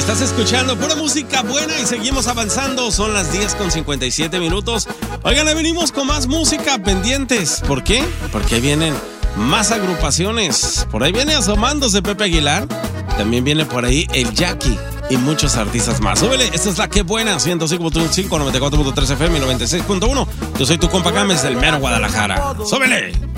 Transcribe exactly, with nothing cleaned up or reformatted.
Estás escuchando pura música buena y seguimos avanzando. Son las diez con cincuenta y siete minutos. Oigan, le venimos con más música pendientes. ¿Por qué? Porque ahí vienen más agrupaciones. Por ahí viene asomándose Pepe Aguilar. También viene por ahí el Jackie y muchos artistas más. Súbele, esta es la que buena. ciento cinco punto cinco, noventa y cuatro punto tres F M y noventa y seis punto uno. Yo soy tu compa Gámez del mero Guadalajara. Súbele.